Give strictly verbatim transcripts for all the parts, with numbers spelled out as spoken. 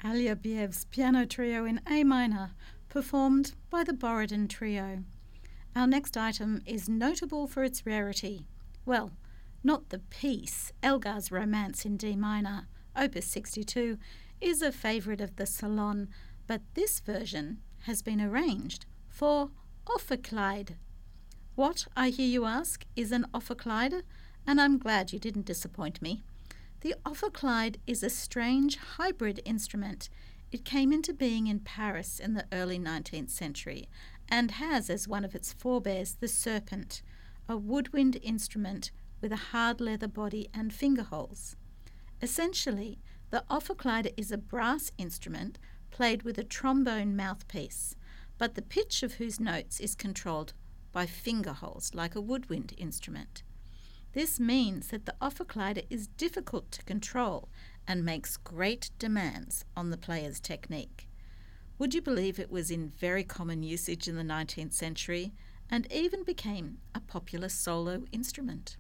Alyabiev's Piano Trio in A minor, performed by the Borodin Trio. Our next item is notable for its rarity. Well, not the piece. Elgar's Romance in D minor, opus sixty-two, is a favourite of the Salon, but this version has been arranged for Ophicleide. What, I hear you ask, is an Ophicleide? And I'm glad you didn't disappoint me. The Ophicleide is a strange hybrid instrument. It came into being in Paris in the early nineteenth century and has as one of its forebears the serpent, a woodwind instrument with a hard leather body and finger holes. Essentially, the Ophicleide is a brass instrument played with a trombone mouthpiece, but the pitch of whose notes is controlled by finger holes like a woodwind instrument. This means that the Ophicleide is difficult to control and makes great demands on the player's technique. Would you believe it was in very common usage in the nineteenth century and even became a popular solo instrument?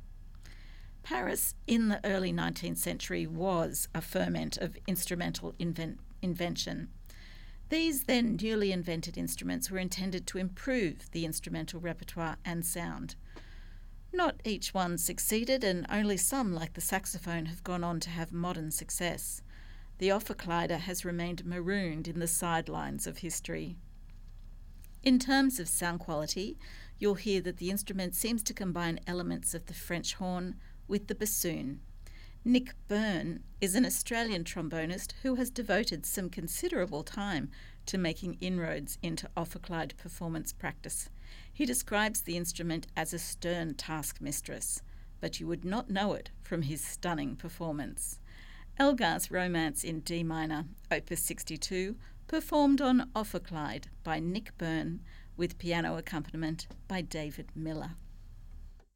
Paris in the early nineteenth century was a ferment of instrumental inven- invention. These then newly invented instruments were intended to improve the instrumental repertoire and sound. Not each one succeeded, and only some, like the saxophone, have gone on to have modern success. The Ophicleide has remained marooned in the sidelines of history. In terms of sound quality, you'll hear that the instrument seems to combine elements of the French horn with the bassoon. Nick Byrne is an Australian trombonist who has devoted some considerable time to making inroads into Ophicleide performance practice. He describes the instrument as a stern taskmistress, but you would not know it from his stunning performance. Elgar's Romance in D minor, opus sixty-two, performed on Ophicleide by Nick Byrne with piano accompaniment by David Miller.